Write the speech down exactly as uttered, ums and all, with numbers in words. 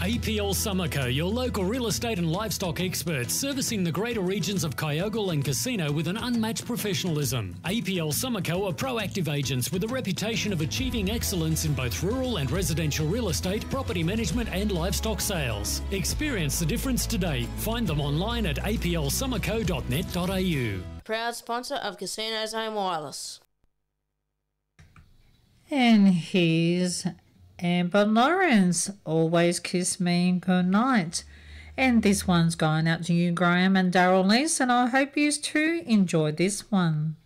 A P L Summerco, your local real estate and livestock experts, servicing the greater regions of Kyogle and Casino with an unmatched professionalism. A P L Summerco are proactive agents with a reputation of achieving excellence in both rural and residential real estate, property management and livestock sales. Experience the difference today. Find them online at a p l summerco dot net dot a u. Proud sponsor of Casinos Home Wireless. And here's Amber Lawrence, Always Kiss Me Good Night. And this one's going out to you, Graham and Daryl Lees, and I hope you too enjoyed this one.